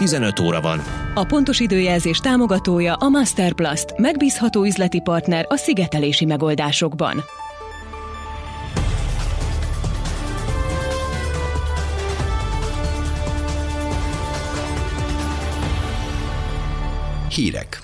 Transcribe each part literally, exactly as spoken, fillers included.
tizenöt óra van. A pontos időjelzés támogatója a Masterplast, megbízható üzleti partner a szigetelési megoldásokban. Hírek.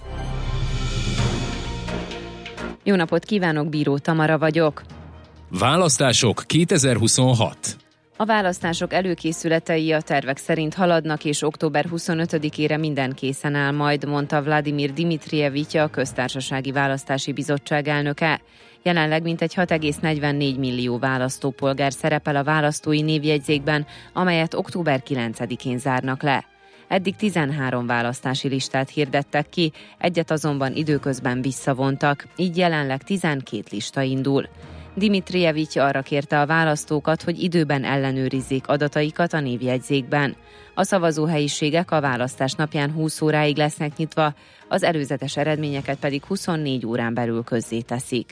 Jó napot kívánok, Bíró Tamara vagyok. Választások kétezer-huszonhat. A választások előkészületei a tervek szerint haladnak, és október huszonötödikére minden készen áll majd, mondta Vladimir Dimitrijevics, a Köztársasági Választási Bizottság elnöke. Jelenleg mintegy hat egész negyvennégy millió választópolgár szerepel a választói névjegyzékben, amelyet október kilencedikén zárnak le. Eddig tizenhárom választási listát hirdettek ki, egyet azonban időközben visszavontak, így jelenleg tizenkét lista indul. Dimitrijevics arra kérte a választókat, hogy időben ellenőrizzék adataikat a névjegyzékben. A szavazóhelyiségek a választás napján húsz óráig lesznek nyitva, az előzetes eredményeket pedig huszonnégy órán belül közzéteszik.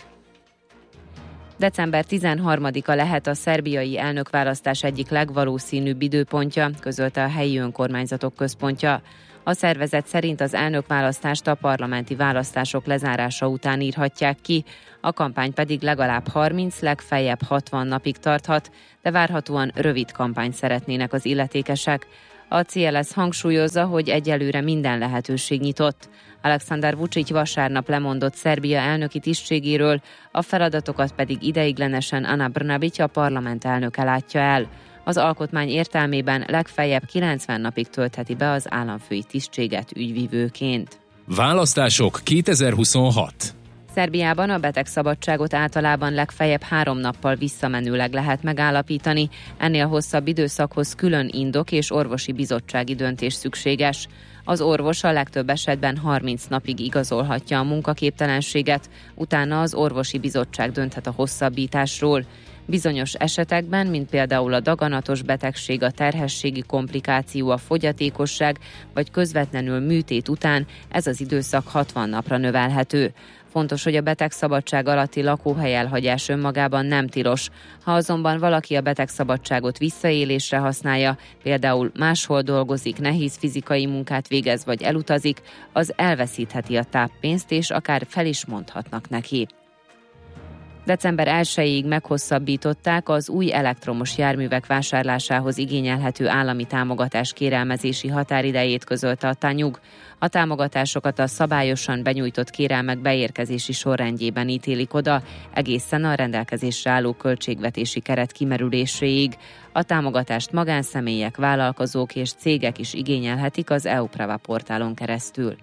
december tizenharmadika lehet a szerbiai elnökválasztás egyik legvalószínűbb időpontja, közölte a helyi önkormányzatok központja. A szervezet szerint az elnökválasztást a parlamenti választások lezárása után írhatják ki, a kampány pedig legalább harminc, legfeljebb hatvan napig tarthat, de várhatóan rövid kampányt szeretnének az illetékesek. A cé el es hangsúlyozza, hogy egyelőre minden lehetőség nyitott. Aleksandar Vučić vasárnap lemondott Szerbia elnöki tisztségéről, a feladatokat pedig ideiglenesen Ana Brnabić, a parlament elnöke látja el. Az alkotmány értelmében legfeljebb kilencven napig töltheti be az államfői tisztséget ügyvivőként. Választások kétezer-huszonhat. Szerbiában a betegszabadságot általában legfeljebb három nappal visszamenőleg lehet megállapítani, ennél hosszabb időszakhoz külön indok és orvosi bizottsági döntés szükséges. Az orvos a legtöbb esetben harminc napig igazolhatja a munkaképtelenséget, utána az orvosi bizottság dönthet a hosszabbításról. Bizonyos esetekben, mint például a daganatos betegség, a terhességi komplikáció, a fogyatékosság vagy közvetlenül műtét után ez az időszak hatvan napra növelhető. Fontos, hogy a betegszabadság alatti lakóhely elhagyás önmagában nem tilos. Ha azonban valaki a betegszabadságot visszaélésre használja, például máshol dolgozik, nehéz fizikai munkát végez vagy elutazik, az elveszítheti a táppénzt és akár fel is mondhatnak neki. december elsejéig meghosszabbították az új elektromos járművek vásárlásához igényelhető állami támogatás kérelmezési határidejét, közölte a Tanyug. A támogatásokat a szabályosan benyújtott kérelmek beérkezési sorrendjében ítélik oda, egészen a rendelkezésre álló költségvetési keret kimerüléséig. A támogatást magánszemélyek, vállalkozók és cégek is igényelhetik az é u-Prava portálon keresztül.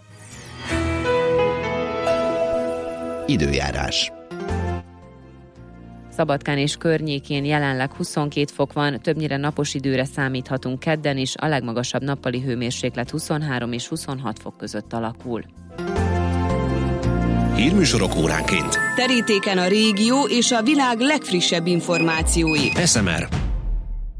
Időjárás. Szabadkán és környékén jelenleg huszonkét fok van, többnyire napos időre számíthatunk kedden is, a legmagasabb nappali hőmérséklet huszonhárom és huszonhat fok között alakul. Hírműsorok óránként. Terítéken a régió és a világ legfrissebb információi. es em er.